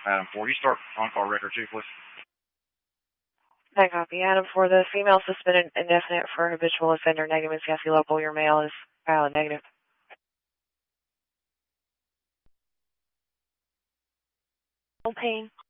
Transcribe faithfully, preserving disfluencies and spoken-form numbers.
Adam four, you start on-call record too, please. I copy. Adam four, the female suspended indefinite for habitual offender, negative in Scafie local. Your mail is valid, negative. No pain.